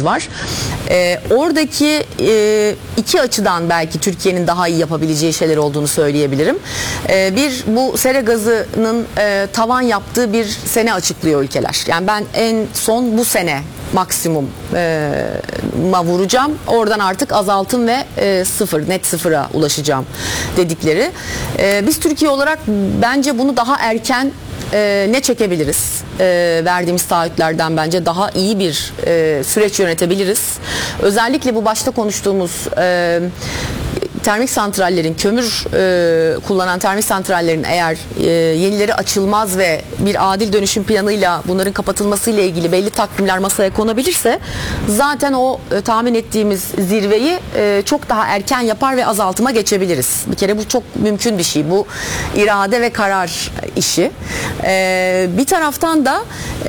projemiz var. Oradaki iki açıdan belki Türkiye'nin daha iyi yapabileceği şeyler olduğunu söyleyebilirim. Bir, bu sera gazının tavan yaptığı bir sene açıklıyor ülkeler. Yani ben en son bu sene maksimum vuracağım. Oradan artık azaltım ve net sıfıra ulaşacağım dedikleri. Biz Türkiye olarak bence bunu daha erken ne çekebiliriz? Verdiğimiz taahhütlerden bence daha iyi bir süreç yönetebiliriz. Özellikle bu başta konuştuğumuz termik santrallerin, kömür kullanan termik santrallerin eğer yenileri açılmaz ve bir adil dönüşüm planıyla bunların kapatılmasıyla ilgili belli takvimler masaya konabilirse zaten o tahmin ettiğimiz zirveyi çok daha erken yapar ve azaltıma geçebiliriz. Bir kere bu çok mümkün bir şey. Bu irade ve karar işi. Bir taraftan da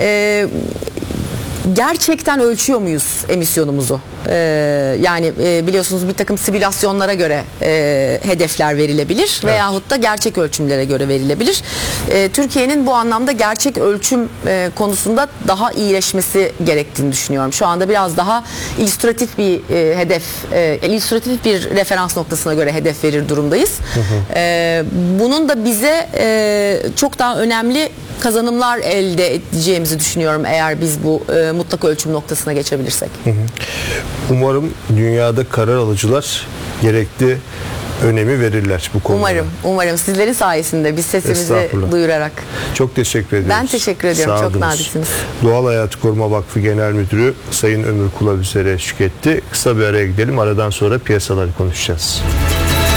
gerçekten ölçüyor muyuz emisyonumuzu? Yani biliyorsunuz bir takım simülasyonlara göre hedefler verilebilir veyahut da gerçek ölçümlere göre verilebilir. Türkiye'nin bu anlamda gerçek ölçüm konusunda daha iyileşmesi gerektiğini düşünüyorum. Şu anda biraz daha illüstratif bir hedef, illüstratif bir referans noktasına göre hedef verir durumdayız. Bunun da bize çok daha önemli kazanımlar elde edeceğimizi düşünüyorum eğer biz bu mutlak ölçüm noktasına geçebilirsek. Umarım dünyada karar alıcılar gerekli önemi verirler bu konuda. Umarım sizlerin sayesinde biz sesimizi duyurarak. Çok teşekkür ediyoruz. Ben teşekkür ediyorum. Çok naziksiniz. Doğal Hayatı Koruma Vakfı Genel Müdürü Sayın Ömür Kulabiser'e eşlik etti. Kısa bir araya gidelim. Aradan sonra piyasaları konuşacağız.